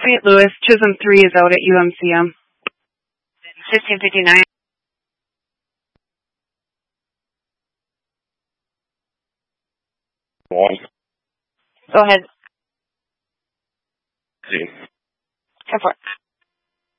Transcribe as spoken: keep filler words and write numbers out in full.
Saint Louis, Chisholm three is out at U M C M. fifteen fifty-nine. One. Go ahead. See. Go for it.